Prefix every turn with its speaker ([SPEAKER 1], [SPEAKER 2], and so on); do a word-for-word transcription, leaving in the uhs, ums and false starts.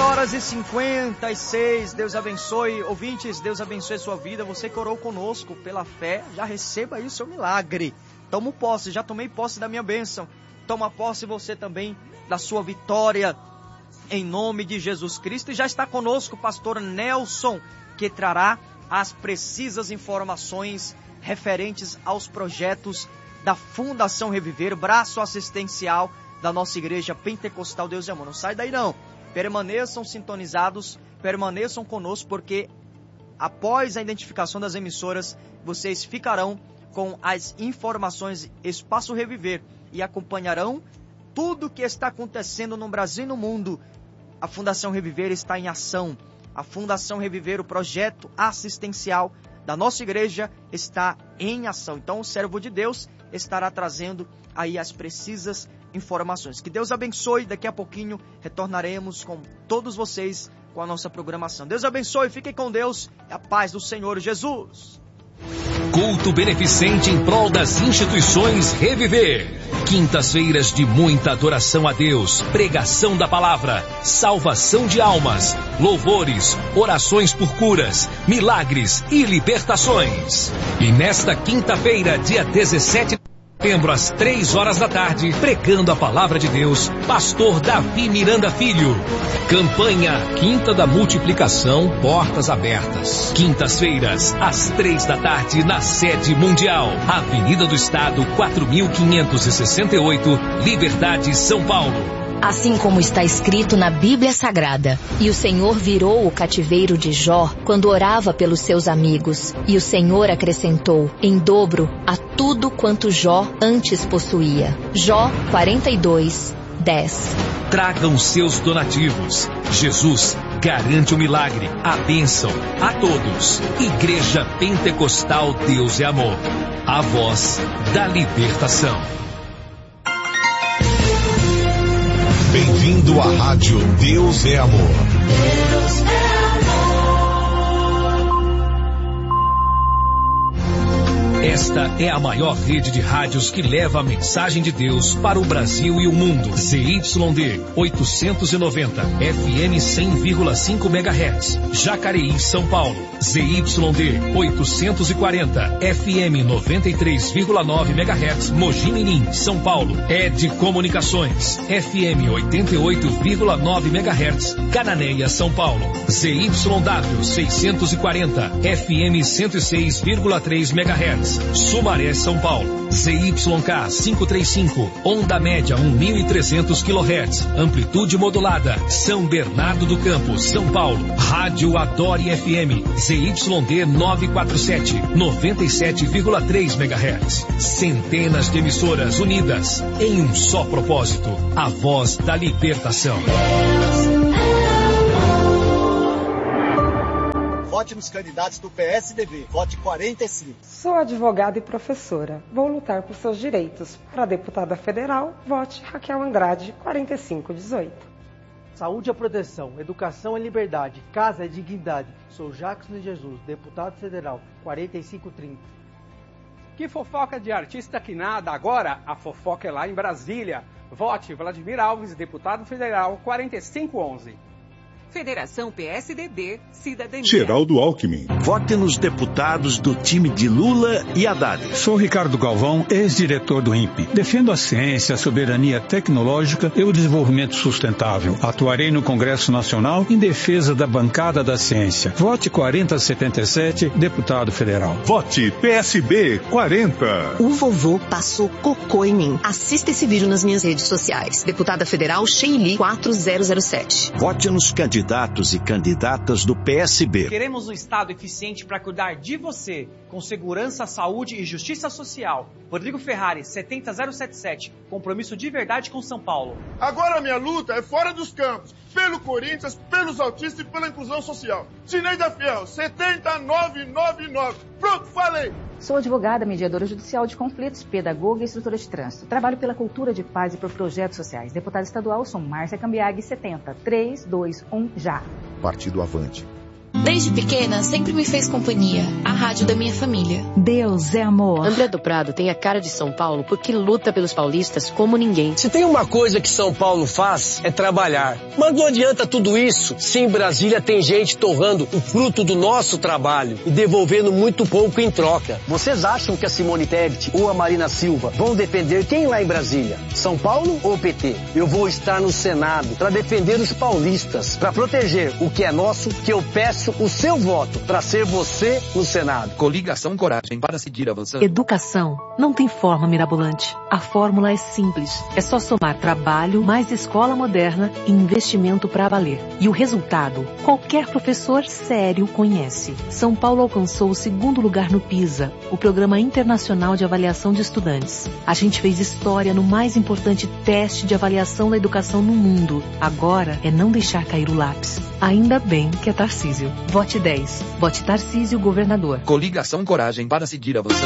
[SPEAKER 1] horas e cinquenta e seis, Deus abençoe, ouvintes, Deus abençoe a sua vida, você que orou conosco pela fé, já receba aí o seu milagre, tomo posse, já tomei posse da minha bênção, toma posse você também da sua vitória, em nome de Jesus Cristo, e já está conosco o pastor Nelson, que trará as precisas informações referentes aos projetos da Fundação Reviver, braço assistencial da nossa igreja pentecostal Deus e Amor. Não sai daí não, permaneçam sintonizados, permaneçam conosco, porque após a identificação das emissoras, vocês ficarão com as informações Espaço Reviver e acompanharão tudo o que está acontecendo no Brasil e no mundo. A Fundação Reviver está em ação. A Fundação Reviver, o projeto assistencial da nossa igreja, está em ação. Então o servo de Deus estará trazendo aí as precisas informações. Que Deus abençoe, daqui a pouquinho retornaremos com todos vocês com a nossa programação. Deus abençoe, fiquem com Deus e a paz do Senhor Jesus.
[SPEAKER 2] Culto beneficente em prol das instituições Reviver. Quintas-feiras de muita adoração a Deus, pregação da palavra, salvação de almas, louvores, orações por curas, milagres e libertações. E nesta quinta-feira, dia dezessete de setembro, às três horas da tarde, pregando a palavra de Deus, pastor Davi Miranda Filho. Campanha Quinta da Multiplicação, portas abertas. Quintas-feiras, às três da tarde, na sede mundial, Avenida do Estado, quatro mil quinhentos e sessenta e oito, Liberdade, São Paulo.
[SPEAKER 3] Assim como está escrito na Bíblia Sagrada, e o Senhor virou o cativeiro de Jó quando orava pelos seus amigos, e o Senhor acrescentou em dobro a tudo quanto Jó antes possuía. Jó quarenta e dois, dez.
[SPEAKER 2] Tragam seus donativos. Jesus garante o milagre, a bênção a todos. Igreja Pentecostal Deus é Amor, a voz da libertação.
[SPEAKER 4] Bem-vindo à Rádio Deus é Amor. Deus é
[SPEAKER 2] amor. Esta é a maior rede de rádios que leva a mensagem de Deus para o Brasil e o mundo. Z Y D oitocentos e noventa, F M cem vírgula cinco megahertz, Jacareí, São Paulo. Z Y D oitocentos e quarenta, F M noventa e três vírgula nove megahertz, Mogi Mirim, São Paulo. E D Comunicações, F M oitenta e oito vírgula nove megahertz, Cananéia, São Paulo. Z Y W seiscentos e quarenta, F M cento e seis vírgula três megahertz, Sumaré, São Paulo. Z Y K quinhentos e trinta e cinco, onda média mil e trezentos quilohertz, amplitude modulada, São Bernardo do Campo, São Paulo. Rádio Adore F M, Z Y D novecentos e quarenta e sete, noventa e sete vírgula três megahertz. Centenas de emissoras unidas em um só propósito, a voz da libertação.
[SPEAKER 5] Vote nos candidatos do P S D B. Vote quarenta e cinco.
[SPEAKER 6] Sou advogada e professora. Vou lutar por seus direitos. Para deputada federal, vote Raquel Andrade, quarenta e cinco dezoito.
[SPEAKER 7] Saúde é proteção, educação é liberdade, casa é dignidade. Sou Jackson de Jesus, deputado federal, quarenta e cinco trinta.
[SPEAKER 8] Que fofoca de artista que nada, agora a fofoca é lá em Brasília. Vote Vladimir Alves, deputado federal, quarenta e cinco onze.
[SPEAKER 9] Federação P S D B, Cidadania.
[SPEAKER 10] Geraldo Alckmin.
[SPEAKER 11] Vote nos deputados do time de Lula e Haddad.
[SPEAKER 12] Sou Ricardo Galvão, ex-diretor do I N P E. Defendo a ciência, a soberania tecnológica e o desenvolvimento sustentável. Atuarei no Congresso Nacional em defesa da bancada da ciência. Vote quarenta setenta e sete, deputado federal.
[SPEAKER 10] Vote P S B quarenta.
[SPEAKER 13] O vovô passou cocô em mim. Assista esse vídeo nas minhas redes sociais. Deputada federal Sheili quatro zero zero sete.
[SPEAKER 11] Vote nos candidatos Candidatos e candidatas do P S B.
[SPEAKER 14] Queremos um Estado eficiente para cuidar de você, com segurança, saúde e justiça social. Rodrigo Ferrari, setenta zero setenta e sete. Compromisso de verdade com São Paulo.
[SPEAKER 15] Agora a minha luta é fora dos campos, pelo Corinthians, pelos autistas e pela inclusão social. Sineida Fiel, setenta nove noventa e nove. Pronto, falei!
[SPEAKER 16] Sou advogada, mediadora judicial de conflitos, pedagoga e instrutora de trânsito. Trabalho pela cultura de paz e por projetos sociais. Deputada estadual, sou Márcia Cambiag, setenta, três dois um, já.
[SPEAKER 17] Partido Avante. Desde pequena, sempre me fez companhia. A rádio da minha família.
[SPEAKER 18] Deus é amor.
[SPEAKER 19] André do Prado tem a cara de São Paulo porque luta pelos paulistas como ninguém.
[SPEAKER 20] Se tem uma coisa que São Paulo faz, é trabalhar. Mas não adianta tudo isso se em Brasília tem gente torrando o fruto do nosso trabalho e devolvendo muito pouco em troca.
[SPEAKER 21] Vocês acham que a Simone Tebet ou a Marina Silva vão defender quem lá em Brasília? São Paulo ou P T? Eu vou estar no Senado para defender os paulistas, para proteger o que é nosso, que eu peço o seu voto para ser você no Senado.
[SPEAKER 2] Coligação Coragem para seguir avançando.
[SPEAKER 18] Educação não tem forma mirabolante. A fórmula é simples. É só somar trabalho, mais escola moderna e investimento para valer. E o resultado, qualquer professor sério conhece. São Paulo alcançou o segundo lugar no PISA, o Programa Internacional de Avaliação de Estudantes. A gente fez história no mais importante teste de avaliação da educação no mundo. Agora é não deixar cair o lápis. Ainda bem que é Tarcísio. Vote dez. Vote Tarcísio, governador.
[SPEAKER 2] Coligação Coragem para seguir avançando.